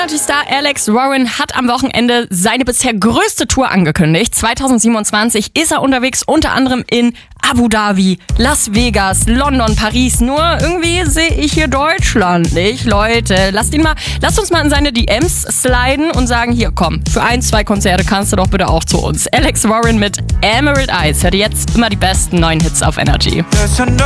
Energy-Star Alex Warren hat am Wochenende seine bisher größte Tour angekündigt. 2027 ist er unterwegs, unter anderem in Abu Dhabi, Las Vegas, London, Paris. Nur irgendwie sehe ich hier Deutschland nicht. Leute, lasst uns mal in seine DMs sliden und sagen, hier komm, für 1-2 Konzerte kannst du doch bitte auch zu uns. Alex Warren mit Emerald Eyes. Hört jetzt immer die besten neuen Hits auf Energy.